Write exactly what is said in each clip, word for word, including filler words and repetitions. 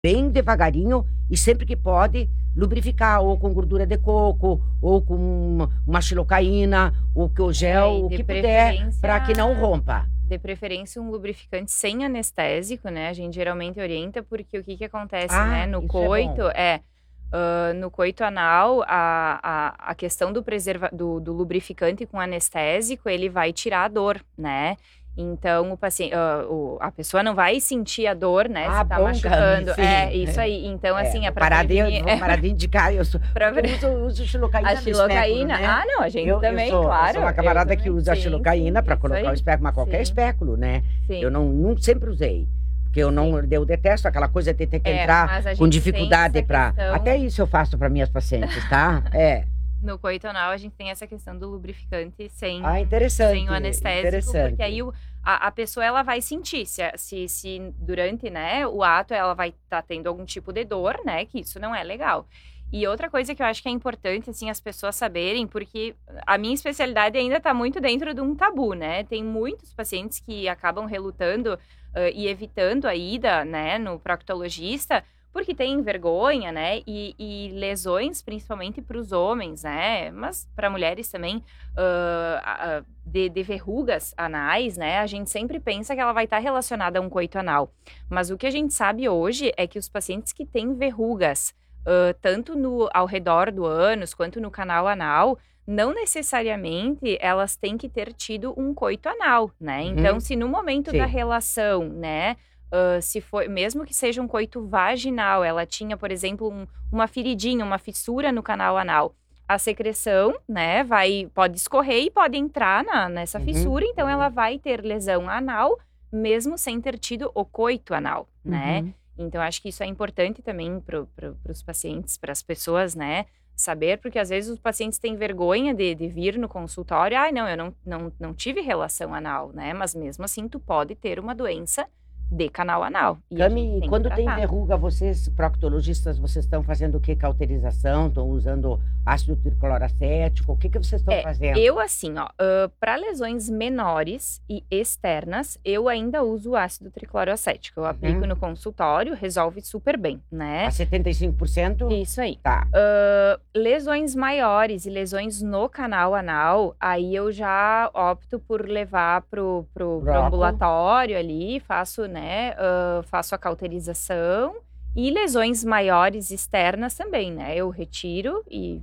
bem devagarinho e sempre que pode lubrificar, ou com gordura de coco, ou com uma, uma xilocaína, ou que o gel, É, e o de que puder, para que não preferência rompa. de preferência um lubrificante sem anestésico, né, a gente geralmente orienta, porque o que que acontece, né, Ah, no isso é coito bom. é, hã, no coito anal, a a a questão do preserva do do lubrificante com anestésico, ele vai tirar a dor, né. Então o pacien hã, o a pessoa não vai sentir a dor, né, Ah, se tá bom, Cami, machucando. É, sim. isso aí. Então, É, assim, é vou pra parar de prevenir vou parar de indicar, eu sou pra porque eu pre uso eu uso a xilocaína no espéculo, xilocaína né. ah, não, a gente Eu eu também, sou eu claro, sou uma eu camarada que também. usa a Sim, xilocaína sim, para isso colocar o aí. espéculo, mas qualquer Sim. espéculo, né. Eu Sim. não não sempre usei, porque eu não Sim. eu detesto aquela coisa de ter que É, entrar mas a com gente tem dificuldade essa pra até questão isso eu faço para minhas pacientes, tá. É. No coito anal, a gente tem essa questão do lubrificante sem Ah, sem o interessante, anestésico, porque aí interessante. o a a pessoa ela vai sentir se a se se durante, né, o ato ela vai estar tendo algum tipo de dor, né, que isso não é legal. E outra coisa que eu acho que é importante, assim, as pessoas saberem, porque a minha especialidade ainda tá muito dentro de um tabu, né, tem muitos pacientes que acabam relutando, hã, e evitando a ida, né, no proctologista, porque tem vergonha, né, e e lesões, principalmente para os homens, né, mas para mulheres também, hã, a a de de verrugas anais, né, a gente sempre pensa que ela vai estar relacionada a um coito anal. Mas o que a gente sabe hoje é que os pacientes que têm verrugas, hã, tanto no ao redor do ânus, quanto no canal anal, não necessariamente elas têm que ter tido um coito anal, né. Então, Uhum. se no momento da Sim. relação, né, hã, se foi mesmo que seja um coito vaginal, ela tinha, por exemplo, um uma feridinha, uma fissura no canal anal, a secreção, né, vai pode escorrer e pode entrar na nessa Uhum, fissura, então ela uhum. vai ter lesão anal, mesmo sem ter tido o coito anal, né. Uhum. Então acho que isso é importante também para o para o para os pacientes, para as pessoas, né, saber, porque às vezes os pacientes têm vergonha de de vir no consultório: "Ai, não, eu não não não tive relação anal", né, mas mesmo assim tu pode ter uma doença de canal anal, e a gente Cami, e tem que quando tem tratar. verruga, vocês proctologistas, vocês estão fazendo o quê? Cauterização, estão usando ácido tricloracético, o que que vocês estão É, fazendo? eu assim, ó, hã, pra lesões menores e externas, eu ainda uso o ácido tricloroacético, eu aplico Uhum. no consultório, resolve super bem, né. A setenta e cinco por cento? Isso aí. Tá. Hã, lesões maiores e lesões no canal anal, aí eu já opto por levar para o para o para o Broco. ambulatório ali, faço, né, hã, faço a cauterização, e lesões maiores externas também, né, eu retiro e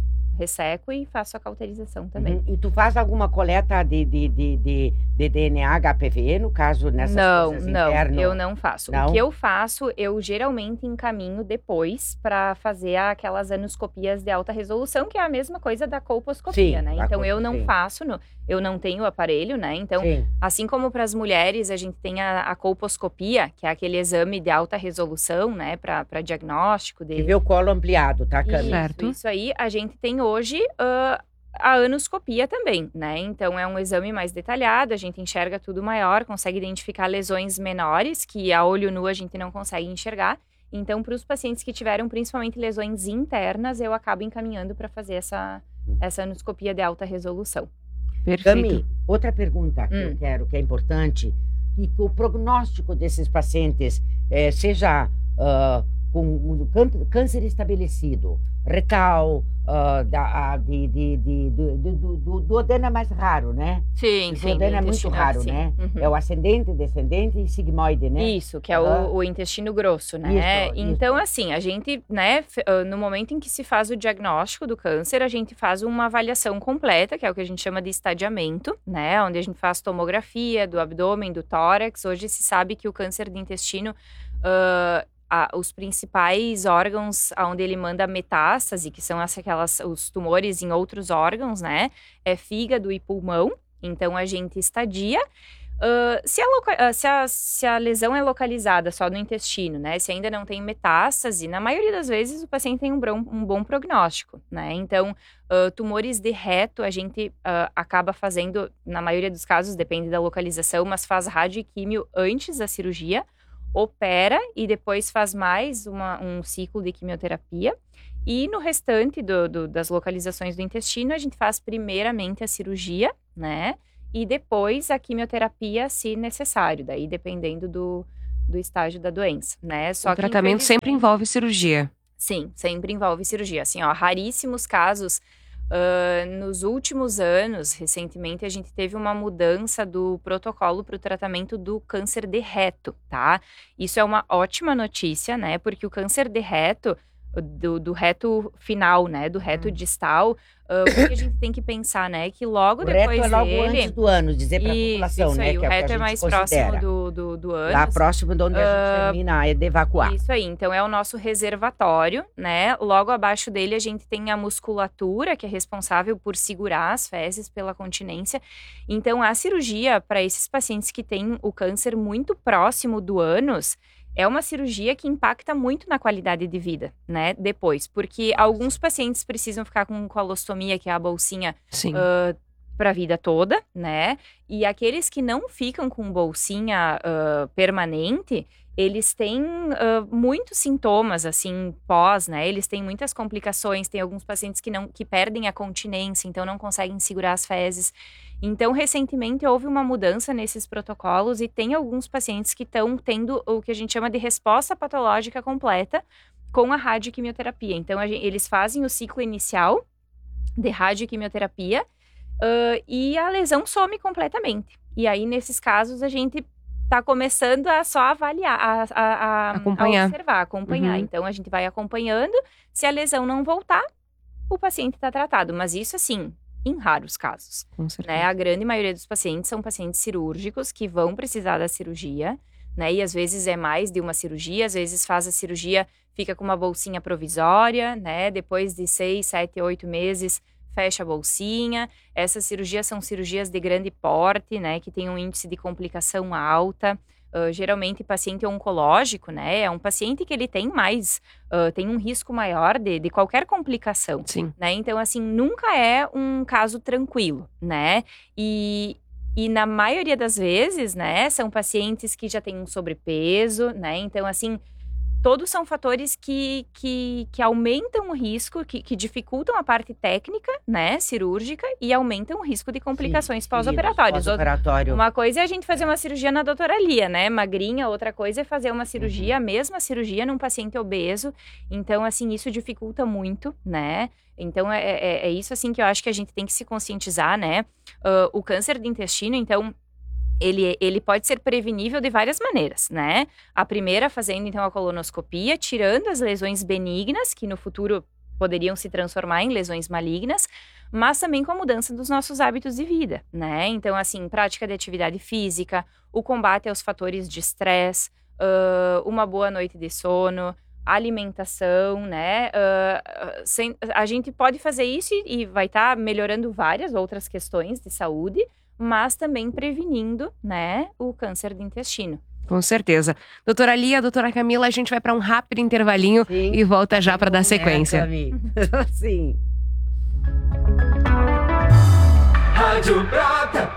resseco e faço a cauterização também. Uhum. E tu faz alguma coleta de de de de de DNA HPV, no caso, nessas Não, coisas não, interno? eu não faço. O Não? que eu faço, eu geralmente encaminho depois pra fazer aquelas anoscopias de alta resolução, que é a mesma coisa da colposcopia, Sim, né. a Então eu colpo não sim. faço no eu não tenho o aparelho, né, então, Sim. assim como para as mulheres a gente tem a a colposcopia, que é aquele exame de alta resolução, né, pra pra diagnóstico Que de vê o colo ampliado, tá, Cami? Isso, Certo. isso aí, a gente tem hoje, hã, a anoscopia também, né, então é um exame mais detalhado, a gente enxerga tudo maior, consegue identificar lesões menores, que a olho nu a gente não consegue enxergar. Então para os pacientes que tiveram principalmente lesões internas, eu acabo encaminhando pra fazer essa essa anoscopia de alta resolução. Perfeito. Cami, outra pergunta que eu Hum. quero, que é importante, e o prognóstico desses pacientes, eh, seja, hã, com o cân câncer estabelecido, retal, hã, da a de de de do do do duodeno é mais raro, né. Sim, O sim, do duodeno é muito intestino, raro, sim. né. É Uhum. o ascendente, descendente e sigmoide, né. Isso, que é Aham. o o intestino grosso, né. Isso, Então isso. assim, a gente, né, fe hã, no momento em que se faz o diagnóstico do câncer, a gente faz uma avaliação completa, que é o que a gente chama de estadiamento, né, onde a gente faz tomografia do abdômen, do tórax. Hoje se sabe que o câncer de intestino, hã, a os principais órgãos aonde ele manda metástase, que são essa aquelas os tumores em outros órgãos, né, é fígado e pulmão, então a gente estadia. Hã, se a loca se a se a lesão é localizada só no intestino, né, se ainda não tem metástase, na maioria das vezes o paciente tem um brom um bom prognóstico, né. Então, hã, tumores de reto a gente, hã, acaba fazendo, na maioria dos casos, depende da localização, mas faz rádio e químio antes da cirurgia, opera e depois faz mais uma um ciclo de quimioterapia. E no restante do do das localizações do intestino, a gente faz primeiramente a cirurgia, né, e depois a quimioterapia, se necessário, daí dependendo do do estágio da doença, né? Só o que tratamento infeliz... sempre envolve cirurgia. Sim, sempre envolve cirurgia. Assim, ó, raríssimos casos. Uh, nos últimos anos, recentemente, a gente teve uma mudança do protocolo para o tratamento do câncer de reto, tá? Isso é uma ótima notícia, né? Porque o câncer de reto, do, do reto final, né? Do reto hum. distal, uh, o que a gente tem que pensar, né? Que logo o depois reto é logo dele... antes do ânus, dizer para a população, isso né? Aí, que o é reto o que é mais considera. próximo do, do, do ânus. Lá próximo de onde a gente uh, termina é de evacuar. Isso aí, então é o nosso reservatório, né? Logo abaixo dele a gente tem a musculatura, que é responsável por segurar as fezes pela continência. Então a cirurgia para esses pacientes que têm o câncer muito próximo do ânus, é uma cirurgia que impacta muito na qualidade de vida, né, depois. Porque alguns pacientes precisam ficar com colostomia, que é a bolsinha, uh, para a vida toda, né? E aqueles que não ficam com bolsinha uh, permanente, eles têm uh, muitos sintomas, assim, pós, né? Eles têm muitas complicações, tem alguns pacientes que, não, que perdem a continência, então não conseguem segurar as fezes. Então, recentemente, houve uma mudança nesses protocolos e tem alguns pacientes que estão tendo o que a gente chama de resposta patológica completa com a radioquimioterapia. Então, a gente, eles fazem o ciclo inicial de radioquimioterapia uh, e a lesão some completamente. E aí, nesses casos, a gente está começando a só avaliar, a, a, a, acompanhar. a observar, acompanhar. Uhum. Então, a gente vai acompanhando. Se a lesão não voltar, o paciente está tratado. Mas isso, assim, em raros casos. Com certeza. Né? A grande maioria dos pacientes são pacientes cirúrgicos que vão precisar da cirurgia, né? E às vezes é mais de uma cirurgia, às vezes faz a cirurgia, fica com uma bolsinha provisória, né? Depois de seis, sete, oito meses, fecha a bolsinha. Essas cirurgias são cirurgias de grande porte, né? Que tem um índice de complicação alta. Uh, geralmente paciente oncológico, né? É um paciente que ele tem mais, uh, tem um risco maior de, de qualquer complicação. Sim. Né? Então, assim, nunca é um caso tranquilo, né? E, e na maioria das vezes, né? São pacientes que já têm um sobrepeso, né? Então, assim, todos são fatores que, que, que aumentam o risco, que, que dificultam a parte técnica, né, cirúrgica, e aumentam o risco de complicações pós-operatórias. Pós-operatório. Uma coisa é a gente fazer uma cirurgia na doutora Lia, né, magrinha, outra coisa é fazer uma cirurgia, uhum. a mesma cirurgia num paciente obeso. Então, assim, isso dificulta muito, né. Então, é, é, é isso, assim, que eu acho que a gente tem que se conscientizar, né. Uh, o câncer de intestino, então... Ele, ele pode ser prevenível de várias maneiras, né? A primeira, fazendo então a colonoscopia, tirando as lesões benignas, que no futuro poderiam se transformar em lesões malignas, mas também com a mudança dos nossos hábitos de vida, né? Então, assim, prática de atividade física, o combate aos fatores de estresse, uh, uma boa noite de sono, alimentação, né? Uh, sem, a gente pode fazer isso e, e vai estar tá melhorando várias outras questões de saúde, mas também prevenindo, né, o câncer de intestino. Com certeza. Doutora Lia, doutora Camila, a gente vai para um rápido intervalinho Sim. e volta já para dar sequência. É, Sim. Rádio Prata.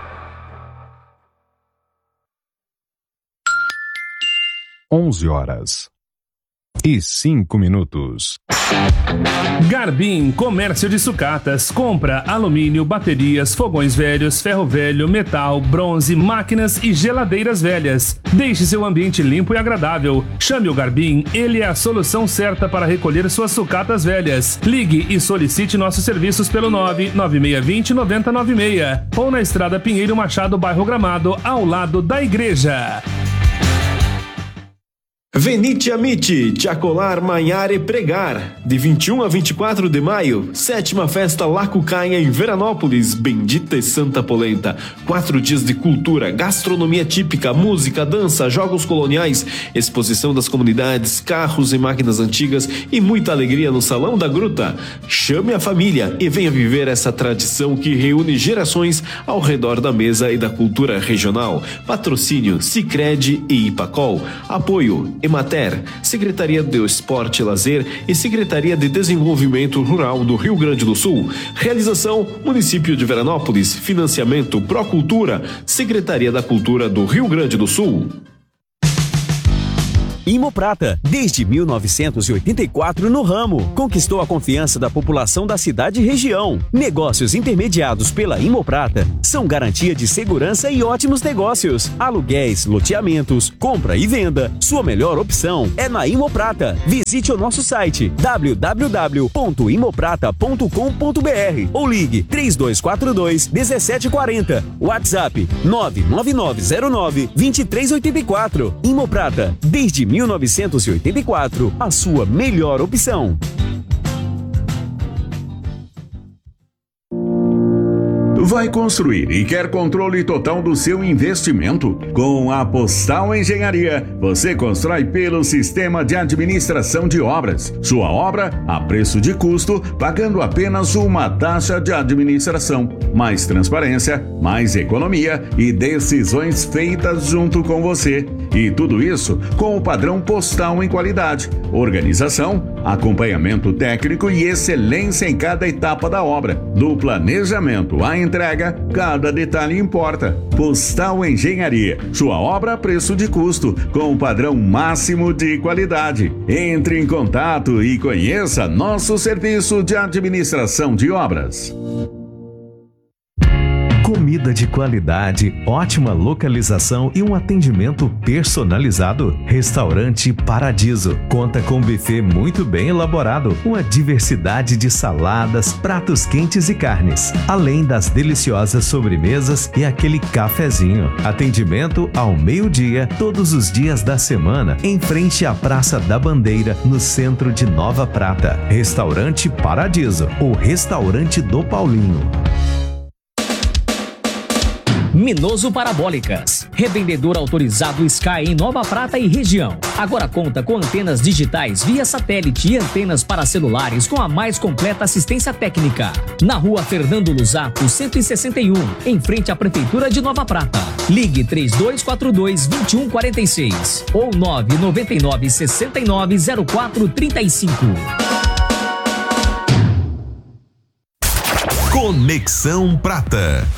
onze horas e cinco minutos. Garbim Comércio de Sucatas. Compra alumínio, baterias, fogões velhos, ferro velho, metal, bronze, máquinas e geladeiras velhas. Deixe seu ambiente limpo e agradável. Chame o Garbim, ele é a solução certa para recolher suas sucatas velhas. Ligue e solicite nossos serviços pelo nove nove seis dois zero nove zero nove seis ou na Estrada Pinheiro Machado, bairro Gramado, ao lado da igreja. Venite Amite, Tiacolar, Manhar e Pregar. De vinte e um a vinte e quatro de maio, sétima festa Lacucaia em Veranópolis, bendita e santa polenta. Quatro dias de cultura, gastronomia típica, música, dança, jogos coloniais, exposição das comunidades, carros e máquinas antigas e muita alegria no Salão da Gruta. Chame a família e venha viver essa tradição que reúne gerações ao redor da mesa e da cultura regional. Patrocínio Sicredi e Ipacol. Apoio Emater, Secretaria do Esporte e Lazer e Secretaria de Desenvolvimento Rural do Rio Grande do Sul. Realização, Município de Veranópolis. Financiamento Procultura, Secretaria da Cultura do Rio Grande do Sul. Imoprata, desde mil novecentos e oitenta e quatro no ramo, conquistou a confiança da população da cidade e região. Negócios intermediados pela Imoprata são garantia de segurança e ótimos negócios. Aluguéis, loteamentos, compra e venda. Sua melhor opção é na Imoprata. Visite o nosso site w w w ponto imoprata ponto com ponto b r ou ligue três dois quatro dois, um sete quatro zero. WhatsApp nove nove nove zero nove, dois três oito quatro. Imoprata, desde mil novecentos e oitenta e quatro, a sua melhor opção. Vai construir e quer controle total do seu investimento? Com a Postal Engenharia, você constrói pelo Sistema de Administração de Obras. Sua obra a preço de custo, pagando apenas uma taxa de administração. Mais transparência, mais economia e decisões feitas junto com você. E tudo isso com o padrão postal em qualidade, organização, acompanhamento técnico e excelência em cada etapa da obra. Do planejamento à entrega, cada detalhe importa. Postal Engenharia, sua obra a preço de custo, com o padrão máximo de qualidade. Entre em contato e conheça nosso serviço de administração de obras. Comida de qualidade, ótima localização e um atendimento personalizado. Restaurante Paradiso conta com um buffet muito bem elaborado, uma diversidade de saladas, pratos quentes e carnes, além das deliciosas sobremesas e aquele cafezinho. Atendimento ao meio-dia, todos os dias da semana, em frente à Praça da Bandeira, no centro de Nova Prata. Restaurante Paradiso, o restaurante do Paulinho. Minoso Parabólicas, revendedor autorizado Sky em Nova Prata e região. Agora conta com antenas digitais via satélite e antenas para celulares com a mais completa assistência técnica. Na rua Fernando Luzato, cento e sessenta e um, em frente à Prefeitura de Nova Prata. Ligue três dois quatro dois, dois um quatro seis ou nove nove nove, seis nove zero quatro três cinco. Conexão Prata.